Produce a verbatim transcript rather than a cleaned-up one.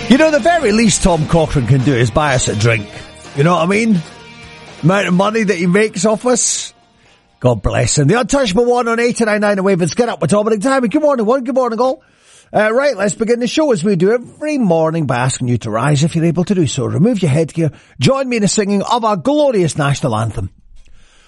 You know, the very least Tom Cochrane can do is buy us a drink. You know what I mean? The amount of money that he makes off us. God bless him. The Untouchable One on eight nine nine away. Let's get up with Dominic Timey. Good morning, one. Good morning, all. Uh, right, let's begin the show as we do every morning by asking you to rise if you're able to do so. Remove your headgear. Join me in the singing of our glorious national anthem.